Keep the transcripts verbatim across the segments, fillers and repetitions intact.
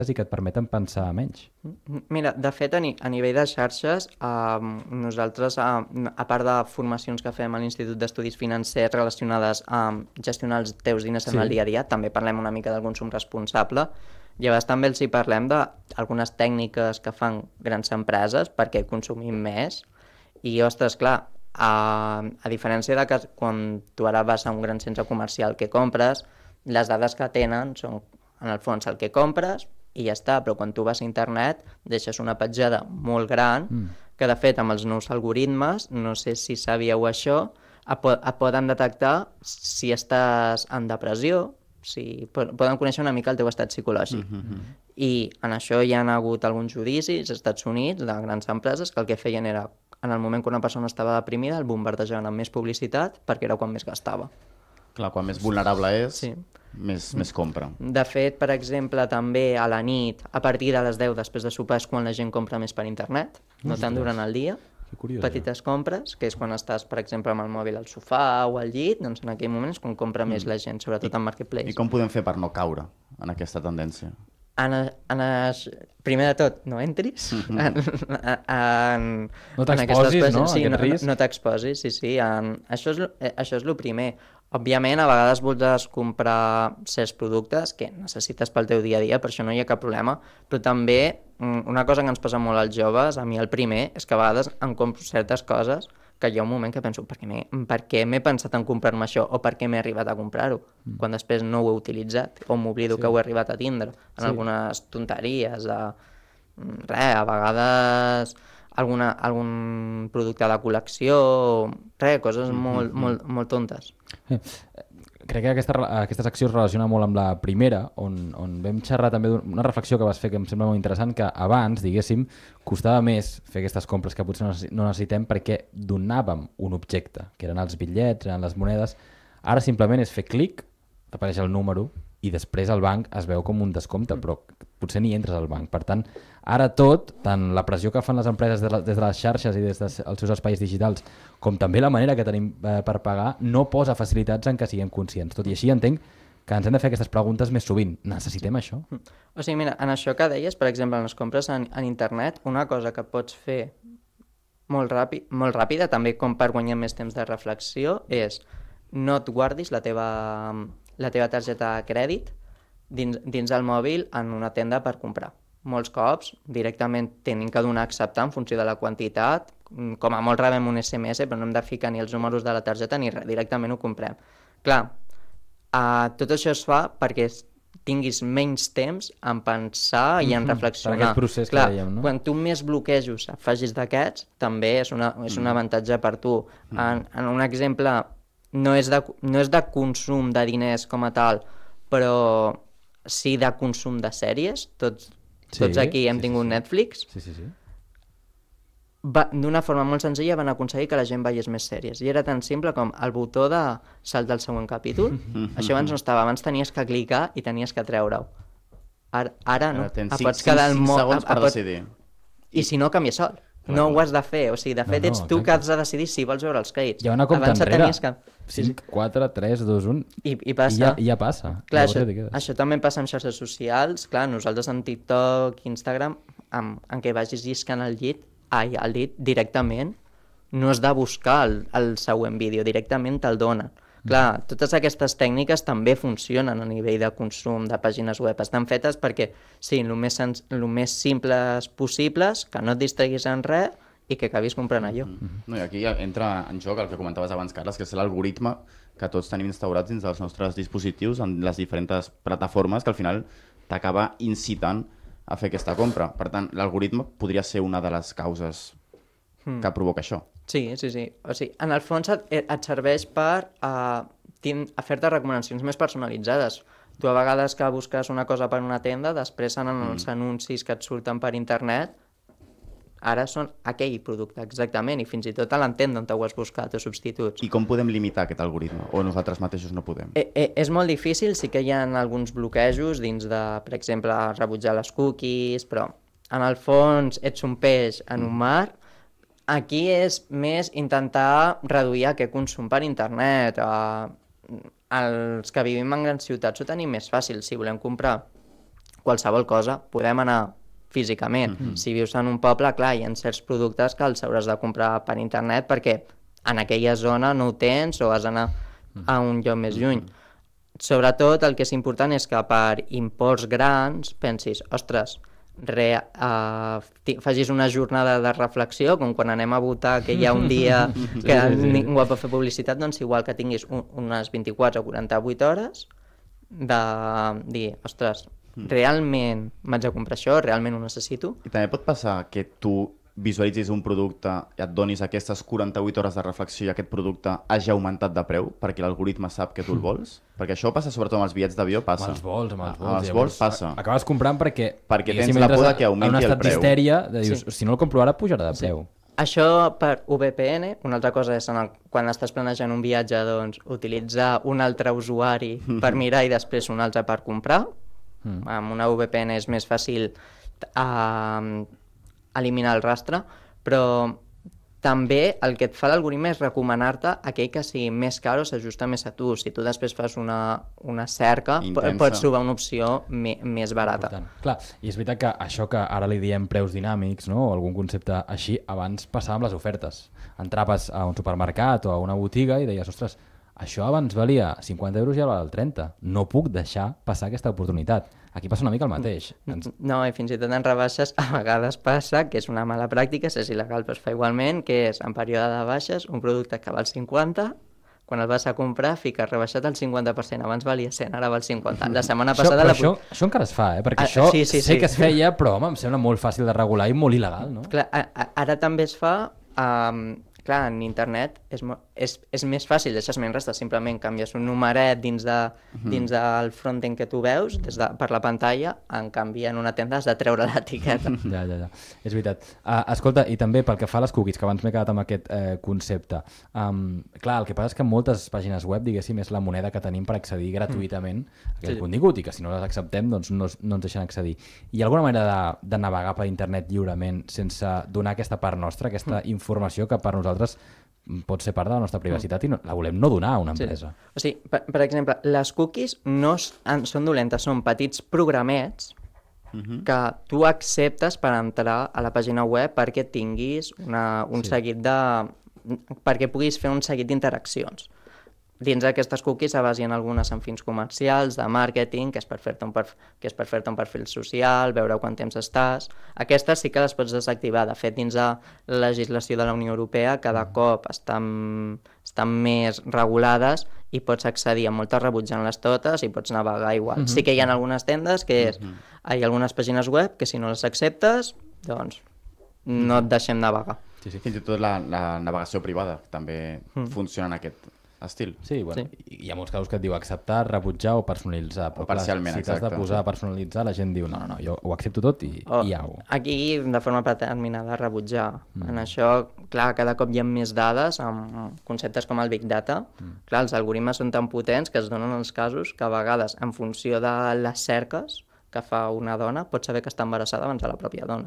i que et permeten pensar menys. Mira, de fet, a, ni a nivell de xarxes, eh, nosaltres, eh, a part de formacions que fem a l'Institut d'Estudis Financers relacionades amb gestionar els teus diners en Sí. el dia a dia, també parlem una mica del consum responsable, i a vegades també els hi parlem d'algunes tècniques que fan grans empreses perquè consumim més, i, ostres, clar, a, a diferència de que quan tu ara vas a un gran centre comercial que compres, les dades que tenen són, en el fons, el que compres i ja està, però quan tu vas a internet deixes una petjada molt gran mm. que, de fet, amb els nous algoritmes, no sé si sabíeu això, et, po et poden detectar si estàs en depressió, si poden conèixer una mica el teu estat psicològic. Mm-hmm. I en això hi ha hagut alguns judicis als Estats Units de grans empreses que el que feien era, en el moment que una persona estava deprimida, el bombardejaven amb més publicitat perquè era quan més gastava. Clar, quan més vulnerable és, sí. més, més compra. De fet, per exemple, també a la nit, a partir de les deu després de sopar és quan la gent compra més per internet, no tant durant el dia. Curiós, petites compres, que és quan estàs, per exemple, amb el mòbil al sofà o al llit, doncs en aquell moment és quan compra mm. més la gent, sobretot en Marketplace. I com podem fer per no caure en aquesta tendència? En, en es... Primer de tot, no entris mm-hmm. en, en, no t'exposis, no? Sí, aquest no, risc. no t'exposis, sí, sí. En... Això, és, això és el primer. Òbviament, a vegades voldràs comprar certs productes que necessites pel teu dia a dia, per això no hi ha cap problema, però també una cosa que ens passa molt als joves, a mi el primer, és que a vegades em compro certes coses que hi ha un moment que penso, per què m'he pensat en comprar-me això o per què m'he arribat a comprar-ho, mm. quan després no ho he utilitzat o m'oblido sí. que ho he arribat a tindre en sí. algunes tonteries, de... res, a vegades alguna, algun producte de col·lecció, res, coses mm-hmm. molt, molt, molt tontes. Eh, crec que aquesta, aquesta secció es relaciona molt amb la primera, on, on vam xerrar també d'una reflexió que vas fer que em sembla molt interessant, que abans, diguéssim, costava més fer aquestes compres que potser no necessitem perquè donàvem un objecte, que eren els bitllets, eren les monedes. Ara simplement és fer clic, t'apareix el número i després el banc es veu com un descompte, però potser ni entres al banc. Per tant, ara tot, tant la pressió que fan les empreses des de les xarxes i des dels seus espais digitals, com també la manera que tenim eh, per pagar, no posa facilitats en què siguem conscients. Tot i així entenc que ens hem de fer aquestes preguntes més sovint. Necessitem això? O sigui, mira, en això que deies, per exemple, en les compres en, en internet, una cosa que pots fer molt, ràpid, molt ràpida, també com per guanyar més temps de reflexió, és no et guardis la teva... la teva targeta de crèdit dins, dins el mòbil en una tenda per comprar. Molts cops directament tenim que donar a acceptar en funció de la quantitat, com a molt rebem un esse eme esse però no hem de ficar ni els números de la targeta ni res, directament ho comprem. Clar, uh, tot això es fa perquè tinguis menys temps en pensar i en reflexionar. Per aquest procés Clar, que dèiem, no? Quan tu més bloquejos facis d'aquests, també és, una, és un avantatge per tu. En, en un exemple... No és, de, no és de consum de diners com a tal, però sí de consum de sèries. Tots, sí, tots aquí hem sí, tingut sí, sí. Netflix. Sí, sí, sí. D'una forma molt senzilla van aconseguir que la gent veiés més sèries. I era tan simple com el botó de saltar al següent capítol. Això abans no estava. Abans tenies que clicar i tenies que treure-ho. Ara, ara no. Ara tens pots quedar al cinc segons per decidir. I si no, canvia sol. Clar. No ho has de fer, o sigui, de fet no, no, ets tu exacte. Que has de decidir si vols veure els crèdits. Hi ha una compta enrere, que... cinc, quatre, tres, dos, un, i, i, passa. i ja, ja passa. Clar, això, això també passa amb xarxes socials, clar, nosaltres en TikTok, Instagram, amb, en què vagis lliscant el llit, ai, el dit directament, no has de buscar el, el següent vídeo, directament te'l donen. Clar, totes aquestes tècniques també funcionen a nivell de consum de pàgines web. Estan fetes perquè, sí, el més, el més simples possibles, que no et distreguis en res i que acabis comprant allò. Mm-hmm. No, i aquí entra en joc el que comentaves abans, Carles, que és l'algoritme que tots tenim instaurats dins dels nostres dispositius en les diferents plataformes que al final t'acaba incitant a fer aquesta compra. Per tant, l'algoritme podria ser una de les causes mm. que provoca això. Sí, sí, sí. O sigui, en el fons et, et serveix per uh, a fer-te recomanacions més personalitzades. Tu a vegades que busques una cosa per una tenda, després en els mm. anuncis que et surten per internet, ara són aquell producte, exactament, i fins i tot a l'entenda on t'ho has buscat o substituts. I com podem limitar aquest algoritme? O nosaltres mateixos no podem? Eh, eh, és molt difícil, sí que hi ha alguns bloquejos dins de, per exemple, rebutjar les cookies, però en el fons ets un peix en un mar. Aquí és més intentar reduir aquest consum per internet. Uh, els que vivim en grans ciutats ho tenim més fàcil. Si volem comprar qualsevol cosa, podem anar físicament. Mm-hmm. Si vius en un poble, clar, hi ha certs productes que els hauràs de comprar per internet perquè en aquella zona no ho tens o has d'anar a un lloc més lluny. Sobretot el que és important és que per imports grans pensis, ostres, re, uh, facis una jornada de reflexió, com quan anem a votar que hi ha un dia que sí, sí, sí. ningú pot fer publicitat, doncs igual que tinguis un, unes vint-i-quatre o quaranta-vuit hores de dir, ostres, realment m'haig de comprar això, realment ho necessito. I també pot passar que tu visualitzis un producte i et donis aquestes quaranta-vuit hores de reflexió i aquest producte hagi augmentat de preu perquè l'algoritme sap que tu el vols? Perquè això passa sobretot amb els bitllets d'avió, passa. Amb els vols, amb els vols. Amb els vols passa. Acabes comprant perquè... Perquè tens la por que augmenti el preu. En un estat d'histèria, de dius, sí. si no el compro ara pujarà de preu. Sí. Això per U V P N, una altra cosa és en el, quan estàs planejant un viatge, doncs, utilitzar un altre usuari per mirar i després un altre per comprar. Mm. Amb una U V P N és més fàcil uh, eliminar el rastre, però també el que et fa l'algoritme és recomanar-te aquell que sigui més car o s'ajusta més a tu. Si tu després fas una, una cerca, intensa, pots trobar una opció me, més barata. Important. Clar, i és veritat que això que ara li diem preus dinàmics, no? O algun concepte així, abans passava amb les ofertes. Entraves a un supermercat o a una botiga i deies, ostres, això abans valia cinquanta euros i ara val trenta. No puc deixar passar aquesta oportunitat. Aquí passa una mica el mateix. No, i fins i tot en rebaixes a vegades passa, que és una mala pràctica, és il·legal, però es fa igualment, que és en període de baixes, un producte que val cinquanta, quan el vas a comprar fiques rebaixat al cinquanta per cent, abans valia cent, ara val cinquanta. La setmana passada... Això, la... això, això encara es fa, eh? Perquè ah, això sí, sí, sé sí. que es feia, però home, em sembla molt fàcil de regular i molt il·legal, no? Clar, a, a, ara també es fa... Um, clar, en internet és, és, és més fàcil, deixes menys rastre, simplement canvies un numeret dins, de, dins del frontend que tu veus, des de, per la pantalla, en canvi en una tenda has de treure l'etiqueta. Ja, ja, ja, és veritat. Uh, escolta, i també pel que fa a les cookies, que abans m'he quedat amb aquest eh, concepte, um, clar, el que passa és que moltes pàgines web, diguéssim, és la moneda que tenim per accedir gratuïtament a aquest sí. contingut, i que si no les acceptem doncs no, no ens deixen accedir. Hi ha alguna manera de, de navegar per internet lliurement sense donar aquesta part nostra, aquesta informació que per nosaltres pot ser part de la nostra privacitat i no, la volem no donar a una empresa. Sí. O sigui, per, per exemple, les cookies no són dolentes, són petits programets uh-huh. que tu acceptes per entrar a la pàgina web perquè tinguis una, un sí. seguit de... perquè puguis fer un seguit d'interaccions. Dins d'aquestes cookies a base hi ha algunes amb fins comercials, de màrqueting, que és per fer-te un, perf... que és per fer-te un perfil social, veure quant temps estàs. Aquestes sí que les pots desactivar. De fet, dins de la legislació de la Unió Europea cada cop estan, estan més regulades i pots accedir a moltes rebutjant-les totes i pots navegar igual. Mm-hmm. Sí que hi ha algunes tendes que és... Mm-hmm. Hi ha algunes pàgines web que si no les acceptes, doncs no et deixem navegar. Sí, sí. Fins i tot la, la navegació privada també mm. funciona en aquest estil. Sí, bueno, sí. hi ha molts casos que et diu acceptar, rebutjar o personalitzar. O parcialment, clar, si t'has de posar a personalitzar, la gent diu no, no, no, jo ho accepto tot i, oh, i au. Aquí, de forma predeterminada, rebutjar. Mm. En això, clar, cada cop hi ha més dades amb conceptes com el Big Data. Mm. Clar, els algoritmes són tan potents que es donen els casos que a vegades, en funció de les cerques que fa una dona, pot saber que està embarassada abans de la pròpia dona.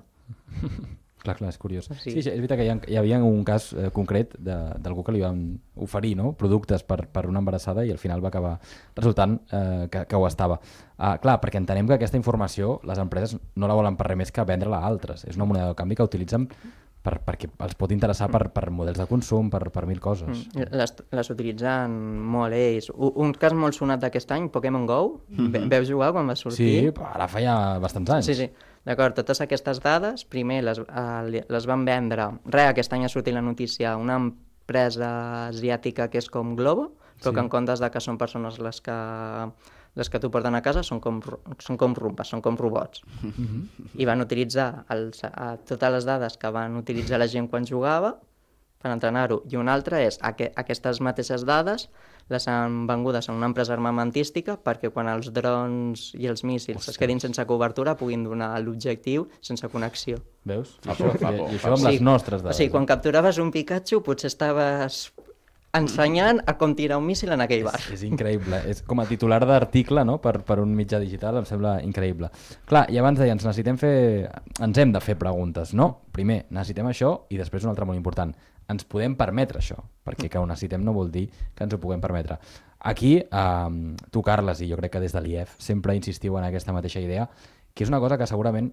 Clar, clar, és curiós. Sí, sí, sí és veritat que hi, ha, hi havia un cas eh, concret d'algú que li van oferir no? productes per, per una embarassada i al final va acabar resultant eh, que, que ho estava. Uh, clar, perquè entenem que aquesta informació les empreses no la volen per res més que vendre-la a altres. És una moneda de canvi que utilitzen per, perquè els pot interessar per, per models de consum, per, per mil coses. Mm. Les, les utilitzen molt ells. Un cas molt sonat d'aquest any, Pokémon Go, mm-hmm. veus jugar quan va sortir? Sí, ara feia bastants anys. Sí, sí. D'acord, totes aquestes dades, primer les, uh, les van vendre, res, aquest any ha sortit la notícia, una empresa asiàtica que és com Globo, però sí. que en comptes de que són persones les que, les que t'ho porten a casa, són com, són com rumpes, són com robots. Mm-hmm. I van utilitzar els, uh, totes les dades que van utilitzar la gent quan jugava per entrenar-ho. I una altra és que aquestes mateixes dades les han vengudes a una empresa armamentística perquè quan els drons i els míssils Ostres. es quedin sense cobertura puguin donar l'objectiu sense connexió. Veus? I fa això, por, fa i, por, i això amb sí, les nostres dades. O sigui, quan capturaves un Pikachu potser estaves ensenyant a com tirar un míssil en aquell bar. És, és increïble. És com a titular d'article no? per, per un mitjà digital em sembla increïble. Clar, i abans deia, ens necessitem fer... ens hem de fer preguntes, no? Primer, necessitem això i després un altre molt important. Ens podem permetre això, perquè que ho necessitem no vol dir que ens ho puguem permetre. Aquí, eh, tu, Carles, i jo crec que des de l'I E F sempre insistiu en aquesta mateixa idea, que és una cosa que segurament